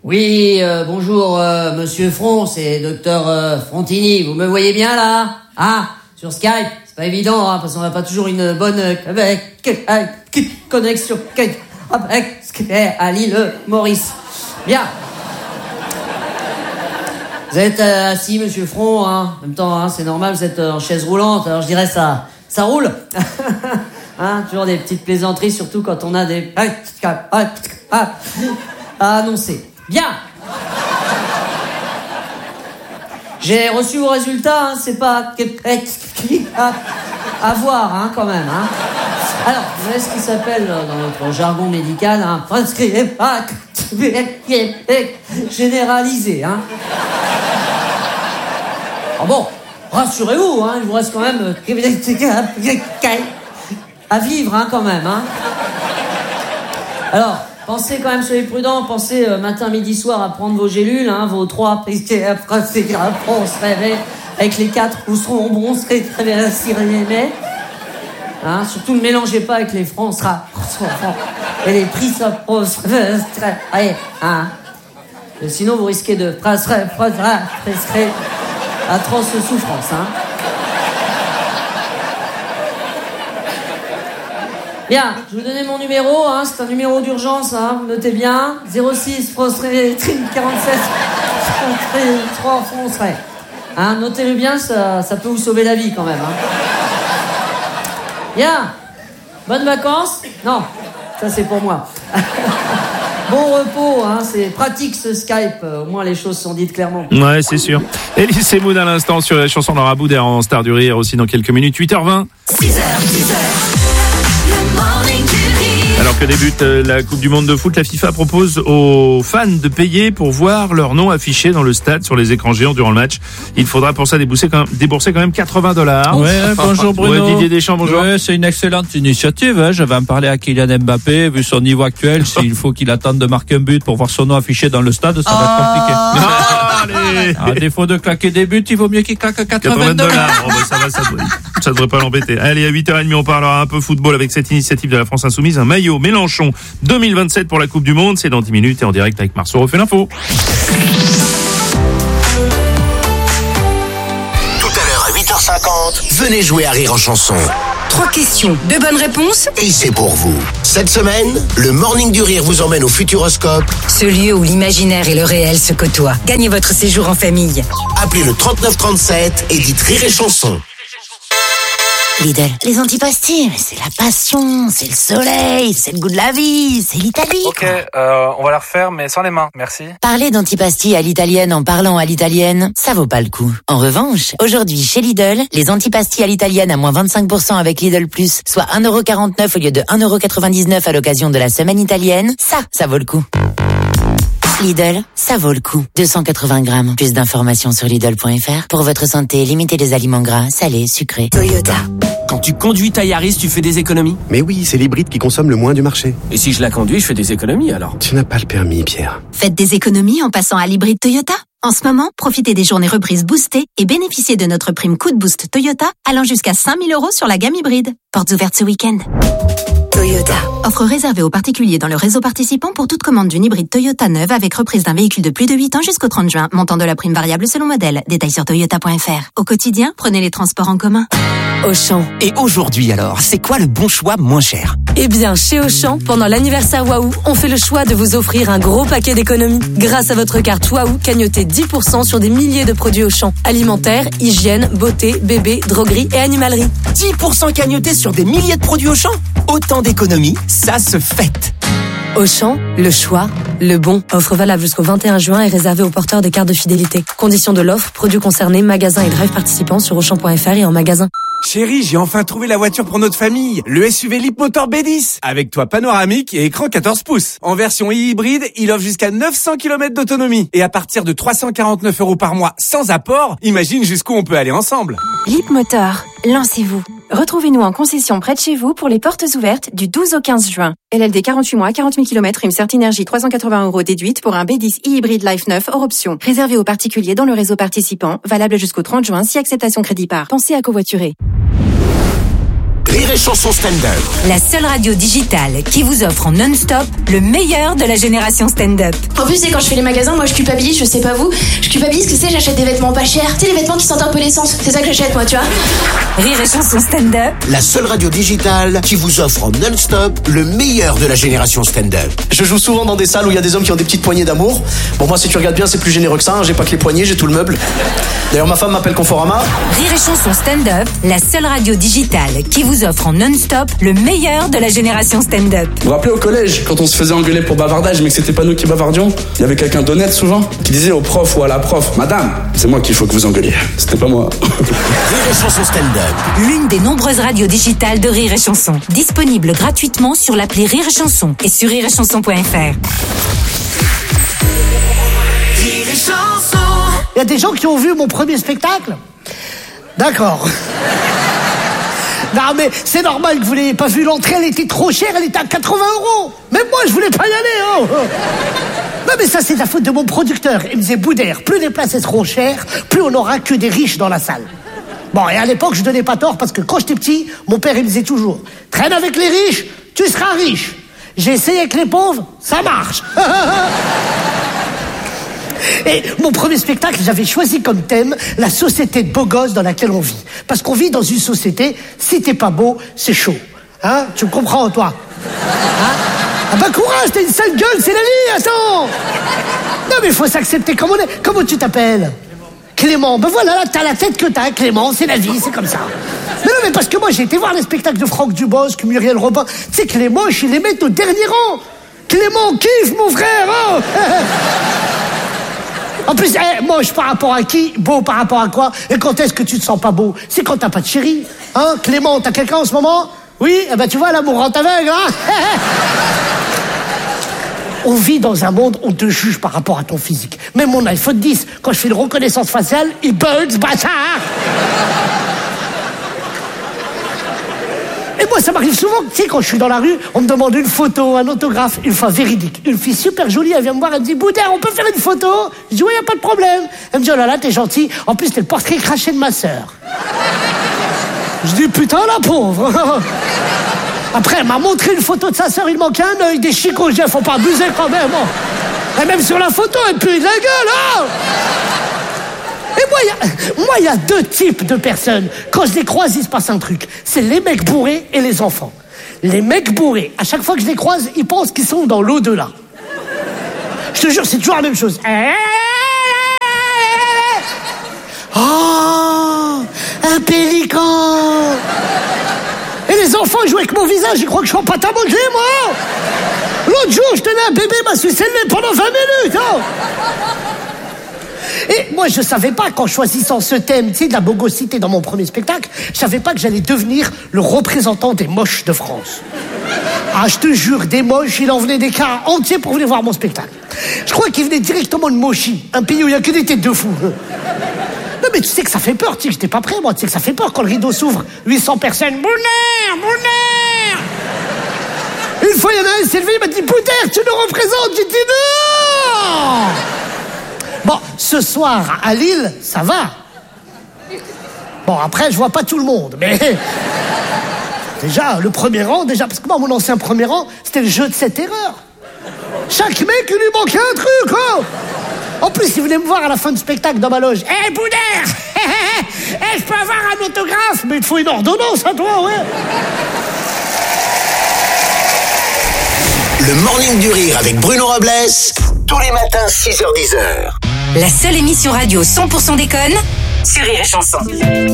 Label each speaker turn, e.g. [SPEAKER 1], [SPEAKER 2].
[SPEAKER 1] Oui, bonjour, Monsieur Front, c'est Docteur Frontini. Vous me voyez bien là? Ah, sur Skype, c'est pas évident, hein, parce qu'on n'a pas toujours une bonne connexion avec à l'île Maurice. Bien. Vous êtes assis, Monsieur Front, hein. En même temps, hein, c'est normal, vous êtes en chaise roulante, alors je dirais ça roule. Hein, toujours des petites plaisanteries, surtout quand on a des à annoncer. Bien. J'ai reçu vos résultats, hein, c'est pas à voir, hein, quand même, hein. Alors, vous savez ce qui s'appelle dans notre jargon médical, hein, généralisé, hein. Ah bon, rassurez-vous, hein, il vous reste quand même à vivre, hein, quand même, hein. Alors, pensez quand même, soyez prudents, pensez matin, midi, soir à prendre vos gélules, hein, vos 3 on se réveille avec les 4 vous seront bons, serez très bien hein, surtout ne mélangez pas avec les francs, et les prix hein. Sinon vous risquez de prescrire atroce souffrance, hein. Bien, je vais vous donner mon numéro, hein, c'est un numéro d'urgence, hein, notez bien, 06 47 3 Fonseray. Hein, notez-le bien, ça peut vous sauver la vie quand même, hein. Bien, bonnes vacances? Non, ça c'est pour moi. Bon repos, hein, c'est pratique ce Skype, au moins les choses sont dites clairement.
[SPEAKER 2] Ouais, c'est sûr. Elise Moon à l'instant sur la chanson Laura Boudère en Star du Rire aussi dans quelques minutes, 8h20.
[SPEAKER 3] 6h, 10h.
[SPEAKER 2] Alors que débute la Coupe du Monde de foot, la FIFA propose aux fans de payer pour voir leur nom affiché dans le stade sur les écrans géants durant le match. Il faudra pour ça débourser quand même $80.
[SPEAKER 4] Ouais, bonjour Bruno.
[SPEAKER 2] Ouais, Didier Deschamps, bonjour.
[SPEAKER 4] Ouais, c'est une excellente initiative, hein. Je vais en parler à Kylian Mbappé. Vu son niveau actuel, s'il faut qu'il attende de marquer un but pour voir son nom affiché dans le stade, ça va être compliqué.
[SPEAKER 2] Allez.
[SPEAKER 4] À défaut de claquer des buts, il vaut mieux qu'il claque $80.
[SPEAKER 2] Oh, bah, ça devrait pas l'embêter. Allez, à 8h30, on parlera un peu football avec cette initiative de la France Insoumise, un maillot Mélenchon 2027 pour la Coupe du Monde. C'est dans 10 minutes et en direct avec Marceau refait l'info.
[SPEAKER 3] Tout à l'heure à 8h50, venez jouer à Rire en chanson.
[SPEAKER 5] 3 questions, 2 bonnes réponses.
[SPEAKER 3] Et c'est pour vous. Cette semaine, le Morning du Rire vous emmène au Futuroscope.
[SPEAKER 5] Ce lieu où l'imaginaire et le réel se côtoient. Gagnez votre séjour en famille.
[SPEAKER 3] Appelez le 3937 et dites Rire et chanson.
[SPEAKER 6] Lidl, les antipastilles, c'est la passion, c'est le soleil, c'est le goût de la vie, c'est l'Italie.
[SPEAKER 7] Ok, on va la refaire, mais sans les mains, merci.
[SPEAKER 6] Parler d'antipastilles à l'italienne en parlant à l'italienne, ça vaut pas le coup. En revanche, aujourd'hui chez Lidl, les antipastilles à l'italienne à moins 25% avec Lidl Plus, soit 1,49€ au lieu de 1,99€ à l'occasion de la semaine italienne, ça vaut le coup. Lidl, ça vaut le coup. 280 grammes. Plus d'informations sur Lidl.fr. Pour votre santé, limitez les aliments gras, salés, sucrés.
[SPEAKER 5] Toyota.
[SPEAKER 8] Quand tu conduis ta Yaris, tu fais des économies.
[SPEAKER 9] Mais oui, c'est l'hybride qui consomme le moins du marché.
[SPEAKER 8] Et si je la conduis, je fais des économies alors.
[SPEAKER 9] Tu n'as pas le permis, Pierre.
[SPEAKER 10] Faites des économies en passant à l'hybride Toyota. En ce moment, profitez des journées reprises boostées et bénéficiez de notre prime coup de boost Toyota allant jusqu'à 5 000 € sur la gamme hybride. Portes ouvertes ce week-end.
[SPEAKER 5] Toyota.
[SPEAKER 10] Offre réservée aux particuliers dans le réseau participant pour toute commande d'une hybride Toyota neuve avec reprise d'un véhicule de plus de 8 ans jusqu'au 30 juin. Montant de la prime variable selon modèle. Détails sur toyota.fr. Au quotidien, prenez les transports en commun.
[SPEAKER 11] Auchan. Et aujourd'hui alors, c'est quoi le bon choix moins cher?
[SPEAKER 12] Eh bien, chez Auchan, pendant l'anniversaire Waouh, on fait le choix de vous offrir un gros paquet d'économies. Grâce à votre carte Waouh, cagnotez 10% sur des milliers de produits Auchan. Alimentaire, hygiène, beauté, bébé, droguerie et animalerie.
[SPEAKER 11] 10% cagnotés sur des milliers de produits Auchan? Autant d'économies, ça se fête.
[SPEAKER 12] Auchan, le choix, le bon. Offre valable jusqu'au 21 juin et réservée aux porteurs de cartes de fidélité. Conditions de l'offre, produits concernés, magasins et drive participants sur Auchan.fr et en magasin.
[SPEAKER 13] Chérie, j'ai enfin trouvé la voiture pour notre famille. Le SUV Leapmotor B10. Avec toit panoramique et écran 14 pouces. En version hybride, il offre jusqu'à 900 km d'autonomie. Et à partir de 349 € par mois sans apport, imagine jusqu'où on peut aller ensemble.
[SPEAKER 14] Leapmotor, lancez-vous. Retrouvez-nous en concession près de chez vous pour les portes ouvertes du 12 au 15 juin. LLD 48 mois, 40 000 km, prime Certinergie 380 € déduite pour un B10 e-hybride Life 9 hors option. Réservé aux particuliers dans le réseau participant, valable jusqu'au 30 juin si acceptation crédit par. Pensez à covoiturer.
[SPEAKER 3] Rire et Chanson stand-up.
[SPEAKER 5] La seule radio digitale qui vous offre en non-stop le meilleur de la génération stand-up.
[SPEAKER 15] En plus, c'est quand je fais les magasins, moi je culpabilise, je sais pas vous. Je culpabilise que j'achète des vêtements pas chers. Tu sais, les vêtements qui sentent un peu l'essence. C'est ça que j'achète, moi, tu vois.
[SPEAKER 5] Rire et Chanson stand-up.
[SPEAKER 3] La seule radio digitale qui vous offre en non-stop le meilleur de la génération stand-up.
[SPEAKER 16] Je joue souvent dans des salles où il y a des hommes qui ont des petites poignées d'amour. Bon, moi, si tu regardes bien, c'est plus généreux que ça. Hein. J'ai pas que les poignées, j'ai tout le meuble. D'ailleurs, ma femme m'appelle Conforama.
[SPEAKER 5] Rire et Chanson stand-up, la seule radio digitale qui vous offre en non-stop le meilleur de la génération stand-up.
[SPEAKER 17] Vous vous rappelez au collège, quand on se faisait engueuler pour bavardage, mais que c'était pas nous qui bavardions, il y avait quelqu'un d'honnête souvent qui disait au prof ou à la prof: Madame, c'est moi qu'il faut que vous engueuliez. C'était pas moi.
[SPEAKER 3] Rire et Chanson stand-up.
[SPEAKER 5] L'une des nombreuses radios digitales de Rire et Chanson. Disponible gratuitement sur l'appli Rire et Chanson et sur rireetchanson.fr.
[SPEAKER 18] Il y a des gens qui ont vu mon premier spectacle? D'accord. Non mais c'est normal que vous l'ayez pas vu, l'entrée elle était trop chère, elle était à 80 €. Même moi je voulais pas y aller. Oh. Non mais ça c'est la faute de mon producteur. Il me disait: Boudère, plus les places seront chères, plus on aura que des riches dans la salle. Bon, et à l'époque je donnais pas tort parce que quand j'étais petit, mon père il me disait toujours: traîne avec les riches, tu seras riche. J'ai essayé avec les pauvres, ça marche. Et mon premier spectacle, j'avais choisi comme thème la société de beaux gosses dans laquelle on vit. Parce qu'on vit dans une société, si t'es pas beau, c'est chaud. Hein? Tu me comprends, toi? Hein? Ah bah courage, t'as une sale gueule, c'est la vie, attends! Non mais il faut s'accepter comme on est. Comment tu t'appelles? Clément. Ben voilà, là, t'as la tête que t'as, Clément, c'est la vie, c'est comme ça. Mais non, mais parce que moi, j'ai été voir les spectacles de Franck Dubosc, Muriel Robin. Tu sais que les moches, ils les mettent au dernier rang. Clément, kiffe, mon frère, oh. En plus, moche par rapport à qui? Beau par rapport à quoi? Et quand est-ce que tu te sens pas beau? C'est quand t'as pas de chérie. Hein? Clément, t'as quelqu'un en ce moment? Oui? Eh ben tu vois, l'amour rend aveugle, hein. On vit dans un monde où on te juge par rapport à ton physique. Même mon iPhone 10, quand je fais une reconnaissance faciale, il bug, ce bâtard. Et moi, ça m'arrive souvent, tu sais, quand je suis dans la rue, on me demande une photo, un autographe, une fois véridique. Une fille super jolie, elle vient me voir, elle me dit: Boudère, on peut faire une photo? Je dis: oui, y a pas de problème. Elle me dit: oh là là, t'es gentil. En plus, t'es le portrait craché de ma sœur. Je dis: putain, la pauvre. Après, elle m'a montré une photo de sa sœur, il manquait un œil, des chicots. Je dis: faut pas abuser quand même. Oh. Et même sur la photo, elle pue de la gueule, oh. Et moi, il y a deux types de personnes. Quand je les croise, il se passe un truc. C'est les mecs bourrés et les enfants. Les mecs bourrés, à chaque fois que je les croise, ils pensent qu'ils sont dans l'au-delà. Je te jure, c'est toujours la même chose. Oh, un pélican. Et les enfants, ils jouent avec mon visage, ils croient que je suis en pâte à modeler, moi. L'autre jour, je tenais un bébé, m'a sucé le nez pendant 20 minutes. Oh. Et moi, je savais pas, qu'en choisissant ce thème, tu sais, de la bogosité dans mon premier spectacle, je savais pas que j'allais devenir le représentant des moches de France. Ah, je te jure, des moches, il en venait des cars entiers pour venir voir mon spectacle. Je crois qu'il venait directement de Mochi, un pays où il y a que des têtes de fous. Non, mais tu sais que ça fait peur, tu sais que j'étais pas prêt, moi, tu sais que ça fait peur quand le rideau s'ouvre. 800 personnes, Boudère, Boudère. Une fois, il y en a un, il s'est levé, il m'a dit: Boudère, tu nous représentes. J'ai dit: non. Bon, ce soir, à Lille, ça va. Bon, après, je vois pas tout le monde, mais... Déjà, le premier rang, parce que moi, mon ancien premier rang, c'était le jeu de cette erreur. Chaque mec, il lui manquait un truc, oh. En plus, il venait me voir à la fin du spectacle dans ma loge. Hé, Boudère. Je peux avoir un autographe? Mais il te faut une ordonnance à toi, ouais.
[SPEAKER 3] Le Morning du Rire avec Bruno Robles, tous les matins 6h-10h.
[SPEAKER 5] La seule émission radio 100% déconne sur Rire et Chanson.